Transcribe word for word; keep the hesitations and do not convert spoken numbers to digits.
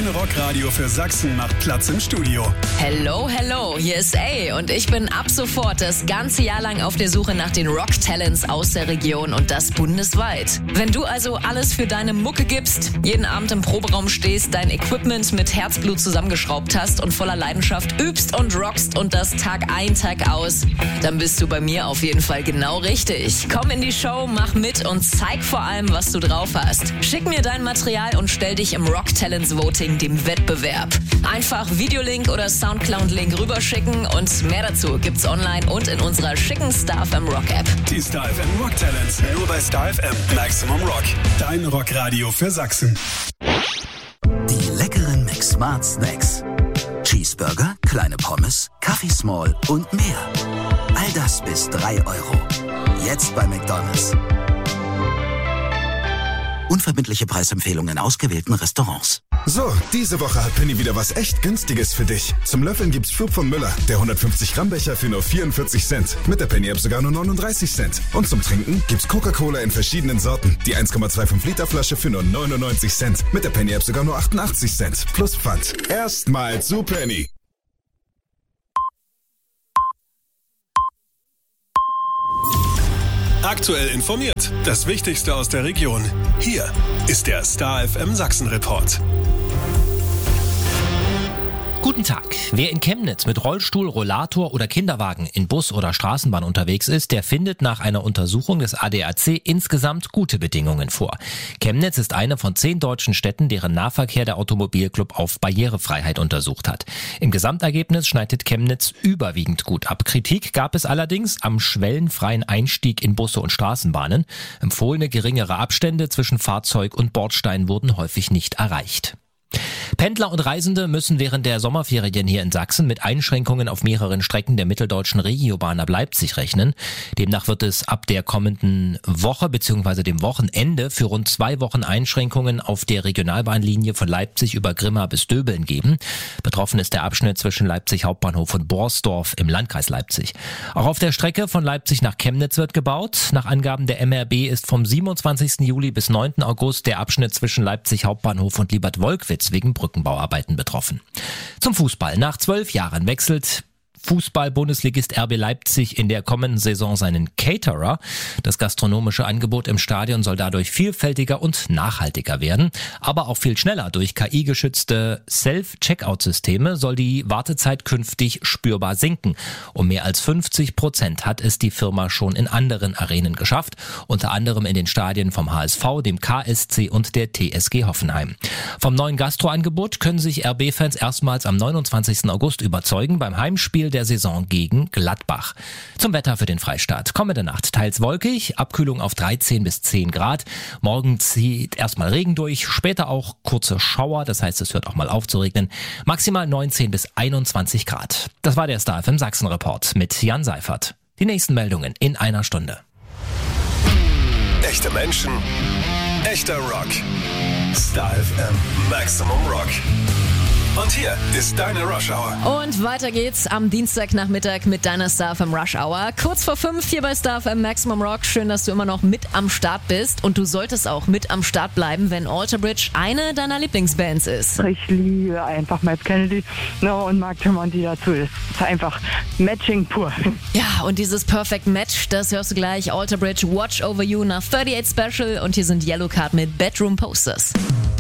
Dein Rockradio für Sachsen macht Platz im Studio. Hello, hello, hier ist A und ich bin ab sofort das ganze Jahr lang auf der Suche nach den Rock-Talents aus der Region und das bundesweit. Wenn du also alles für deine Mucke gibst, jeden Abend im Proberaum stehst, dein Equipment mit Herzblut zusammengeschraubt hast und voller Leidenschaft übst und rockst und das Tag ein, Tag aus, dann bist du bei mir auf jeden Fall genau richtig. Komm in die Show, mach mit und zeig vor allem, was du drauf hast. Schick mir dein Material und stell dich im Rock Talents Voting, dem Wettbewerb. Einfach Videolink oder Soundcloud-Link rüberschicken und mehr dazu gibt's online und in unserer schicken Star F M Rock App. Die Star F M Rock Talents, nur bei Star F M Maximum Rock. Dein Rockradio für Sachsen. Die leckeren McSmart Snacks. Cheeseburger, kleine Pommes, Kaffee Small und mehr. All das bis drei Euro. Jetzt bei McDonald's. Unverbindliche Preisempfehlungen in ausgewählten Restaurants. So, diese Woche hat Penny wieder was echt Günstiges für dich. Zum Löffeln gibt's Schub von Müller, der hundertfünfzig Gramm Becher für nur vierundvierzig Cent. Mit der Penny App sogar nur neununddreißig Cent. Und zum Trinken gibt's Coca-Cola in verschiedenen Sorten. Die eins Komma fünfundzwanzig Liter Flasche für nur neunundneunzig Cent. Mit der Penny App sogar nur achtundachtzig Cent. Plus Pfand. Erstmal zu Penny. Aktuell informiert. Das Wichtigste aus der Region. Hier ist der Star F M Sachsen Report. Guten Tag. Wer in Chemnitz mit Rollstuhl, Rollator oder Kinderwagen in Bus oder Straßenbahn unterwegs ist, der findet nach einer Untersuchung des A D A C insgesamt gute Bedingungen vor. Chemnitz ist eine von zehn deutschen Städten, deren Nahverkehr der Automobilclub auf Barrierefreiheit untersucht hat. Im Gesamtergebnis schneidet Chemnitz überwiegend gut ab. Kritik gab es allerdings am schwellenfreien Einstieg in Busse und Straßenbahnen. Empfohlene geringere Abstände zwischen Fahrzeug und Bordstein wurden häufig nicht erreicht. Pendler und Reisende müssen während der Sommerferien hier in Sachsen mit Einschränkungen auf mehreren Strecken der mitteldeutschen Regiobahn ab Leipzig rechnen. Demnach wird es ab der kommenden Woche bzw. dem Wochenende für rund zwei Wochen Einschränkungen auf der Regionalbahnlinie von Leipzig über Grimma bis Döbeln geben. Betroffen ist der Abschnitt zwischen Leipzig Hauptbahnhof und Borsdorf im Landkreis Leipzig. Auch auf der Strecke von Leipzig nach Chemnitz wird gebaut. Nach Angaben der M R B ist vom siebenundzwanzigsten Juli bis neunten August der Abschnitt zwischen Leipzig Hauptbahnhof und Liebad-Wolkwitz wegen Brückenbauarbeiten betroffen. Zum Fußball. Nach zwölf Jahren wechselt Fußball-Bundesligist R B Leipzig in der kommenden Saison seinen Caterer. Das gastronomische Angebot im Stadion soll dadurch vielfältiger und nachhaltiger werden. Aber auch viel schneller. Durch K I-geschützte Self-Checkout-Systeme soll die Wartezeit künftig spürbar sinken. Um mehr als fünfzig Prozent hat es die Firma schon in anderen Arenen geschafft. Unter anderem in den Stadien vom H S V, dem K S C und der T S G Hoffenheim. Vom neuen Gastroangebot können sich R B-Fans erstmals am neunundzwanzigsten August überzeugen beim Heimspiel der Saison gegen Gladbach. Zum Wetter für den Freistaat. Kommende Nacht teils wolkig, Abkühlung auf dreizehn bis zehn Grad. Morgen zieht erstmal Regen durch, später auch kurze Schauer, das heißt, es hört auch mal auf zu regnen. Maximal neunzehn bis einundzwanzig Grad. Das war der Star F M Sachsen Report mit Jan Seifert. Die nächsten Meldungen in einer Stunde. Echte Menschen, echter Rock. Star F M Maximum Rock. Und hier ist deine Rush Hour. Und weiter geht's am Dienstagnachmittag mit deiner Star F M Rush Hour. Kurz vor fünf hier bei Star F M Maximum Rock. Schön, dass du immer noch mit am Start bist. Und du solltest auch mit am Start bleiben, wenn Alter Bridge eine deiner Lieblingsbands ist. Ich liebe einfach Mike Kennedy no, und Mark Tremonti dazu. Das ist einfach Matching pur. Ja, und dieses Perfect Match, das hörst du gleich. Alter Bridge, Watch Over You nach achtundvierzig Special. Und hier sind Yellowcard mit Bedroom Posters.